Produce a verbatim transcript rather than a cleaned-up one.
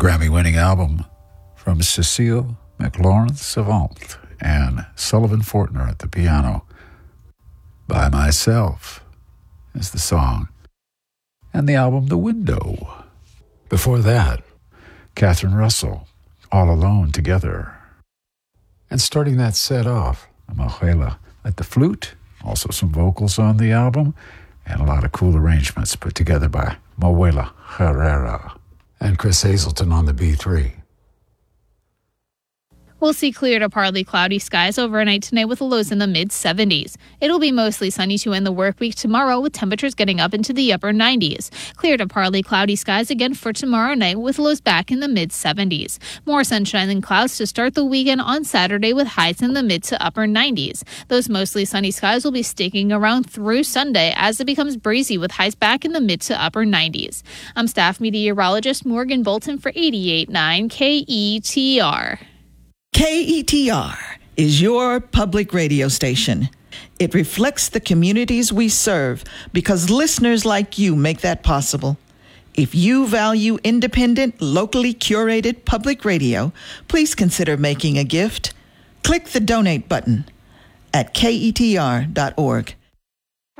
Grammy-winning album from Cecile McLaurin-Savant and Sullivan Fortner at the piano. By Myself is the song, and the album The Window. Before that, Catherine Russell, All Alone Together. And starting that set off, Mahuela at the flute, also some vocals on the album, and a lot of cool arrangements put together by Mahuela Herrera. And Chris Hazelton on the B three. We'll see clear to partly cloudy skies overnight tonight with lows in the mid seventies. It'll be mostly sunny to end the work week tomorrow with temperatures getting up into the upper nineties. Clear to partly cloudy skies again for tomorrow night with lows back in the mid seventies. More sunshine and clouds to start the weekend on Saturday with highs in the mid to upper nineties. Those mostly sunny skies will be sticking around through Sunday as it becomes breezy with highs back in the mid to upper nineties. I'm staff meteorologist Morgan Bolton for eighty-eight point nine K E T R. K E T R is your public radio station. It reflects the communities we serve because listeners like you make that possible. If you value independent, locally curated public radio, please consider making a gift. Click the donate button at K E T R dot org.